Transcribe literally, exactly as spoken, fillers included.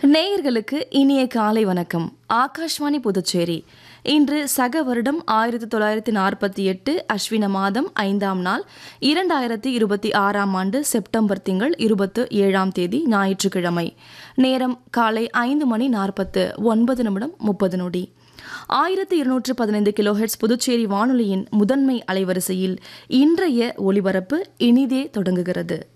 நேயர்களுக்கு இனிய காலை வணக்கம். ஆகாஷ்வாணி புதுச்சேரி. இன்று சக வருடம் ஆயிரத்தி தொள்ளாயிரத்தி நாற்பத்தி எட்டு அஸ்வின மாதம் ஐந்தாம் நாள் இரண்டாயிரத்தி இருபத்தி ஆறாம் ஆண்டு செப்டம்பர் திங்கள் இருபத்து ஏழாம் தேதி ஞாயிற்றுக்கிழமை. நேரம் காலை ஐந்து மணி நாற்பத்து ஒன்பது நிமிடம் முப்பது நொடி. ஆயிரத்தி இருநூற்று பதினைந்து கிலோஹெட்ஸ் புதுச்சேரி வானொலியின் முதன்மை அலைவரிசையில் இன்றைய ஒலிபரப்பு இனிதே தொடங்குகிறது.